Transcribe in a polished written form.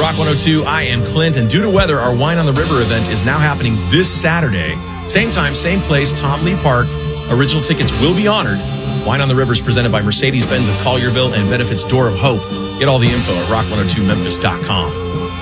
Rock 102, I am Clint, and due to weather, our Wine on the River event is now happening this Saturday. Same time, same place, Tom Lee Park. Original tickets will be honored. Wine on the River is presented by Mercedes-Benz of Collierville and benefits Door of Hope. Get all the info at rock102memphis.com.